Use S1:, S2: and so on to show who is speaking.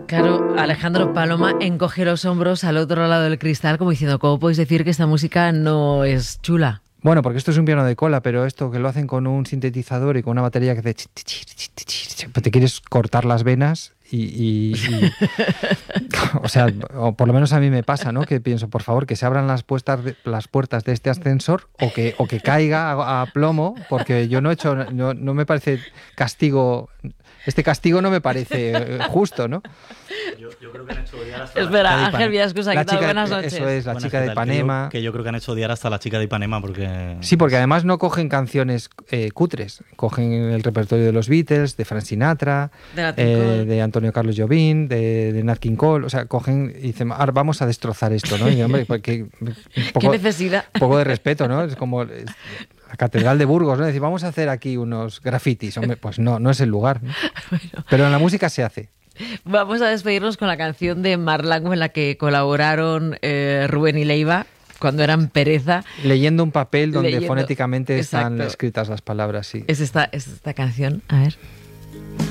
S1: Claro, Alejandro Paloma encoge los hombros al otro lado del cristal como diciendo, ¿cómo podéis decir que esta música no es chula?
S2: Bueno, porque esto es un piano de cola, pero esto que lo hacen con un sintetizador y con una batería que hace... te quieres cortar las venas o sea, o por lo menos a mí me pasa, ¿no? Que pienso, por favor, que se abran las puertas de este ascensor o que caiga a plomo, porque yo no me parece castigo... Este castigo no me parece justo, ¿no?
S3: Yo creo que han hecho odiar hasta
S1: Espera, Ángel Villaescusa, ¿qué tal? Buenas noches.
S2: Eso es, la
S3: Buenas,
S2: chica
S3: ¿qué
S2: de
S3: tal?
S2: Ipanema.
S3: Que yo creo que han hecho odiar hasta la chica de Ipanema porque...
S2: Sí, porque además no cogen canciones cutres. Cogen el repertorio de los Beatles, de Frank Sinatra, de Antonio Carlos Jobim, de Nat King Cole. O sea, cogen y dicen, vamos a destrozar esto, ¿no? Y hombre, porque
S1: ¿qué necesidad?
S2: Un poco de respeto, ¿no? Es como... la Catedral de Burgos, ¿no? Decir, vamos a hacer aquí unos grafitis. Hombre, pues no es el lugar, ¿no? Bueno. Pero en la música se hace.
S1: Vamos a despedirnos con la canción de Marlango en la que colaboraron Rubén y Leiva cuando eran Pereza.
S2: Leyendo un papel donde fonéticamente están escritas las palabras, sí.
S1: Es esta canción, a ver.